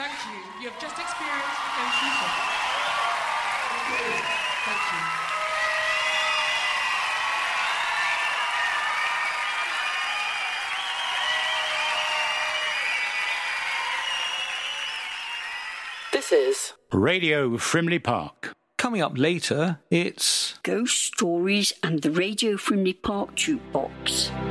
Thank you. You have just experienced MC. Thank you. This is Radio Frimley Park. Coming up later, it's Ghost Stories and the Radio Frimley Park Jukebox.